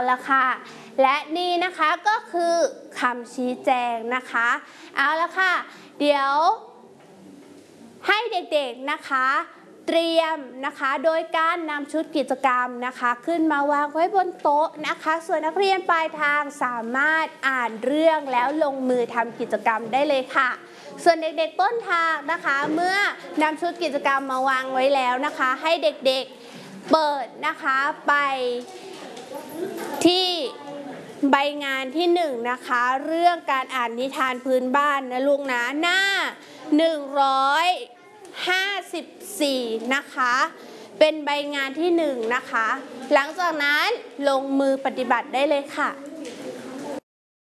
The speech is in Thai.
ละค่ะและนี่นะคะก็คือคำชี้แจงนะคะเอาละค่ะเดี๋ยวให้เด็กๆนะคะเตรียมนะคะโดยการนำชุดกิจกรรมนะคะขึ้นมาวางไว้บนโต๊ะนะคะส่วนนักเรียนปลายทางสามารถอ่านเรื่องแล้วลงมือทำกิจกรรมได้เลยค่ะส่วนเด็กๆต้นทางนะคะเมื่อนำชุดกิจกรรมมาวางไว้แล้วนะคะให้เด็กๆเปิดนะคะไปที่ใบงานที่1นะคะเรื่องการอ่านนิทานพื้นบ้านนะลูกนะหน้า154นะคะเป็นใบงานที่1นะคะหลังจากนั้นลงมือปฏิบัติได้เลยค่ะ